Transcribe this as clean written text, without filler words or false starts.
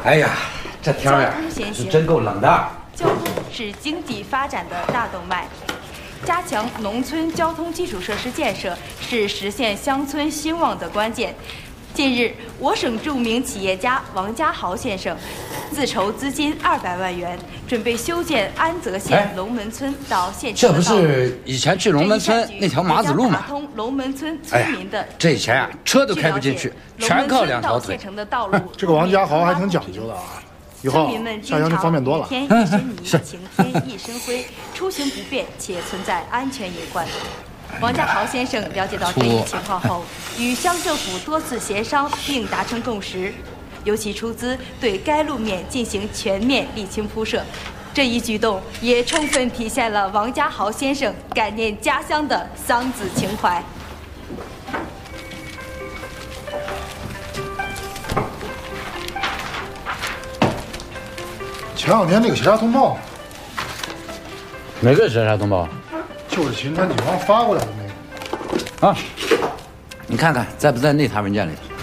哎呀，这天儿呀，是真够冷的。 交通是经济发展的大动脉，加强农村交通基础设施建设是实现乡村兴旺的关键。近日，我省著名企业家王家豪先生自筹资金200万元，准备修建安泽县龙门村到县城的道路。 这不是以前去龙门村那条马子路吗？ 打通龙门村村民的。 这以前啊，车都开不进去，全靠2条腿。 这个王家豪还挺讲究的啊。以后下乡就方便多了。 一身泥，晴天一身灰，出行不便且存在安全隐患。王家豪先生了解到这一情况后，与乡政府多次协商并达成共识，由其出资对该路面进行全面沥青铺设。这一举动也充分体现了王家豪先生感念家乡的桑梓情怀。 前两天那个协查通报， 哪个协查通报？ 就是秦川警方发过来的那个。 啊，你看看在不在那沓文件里头？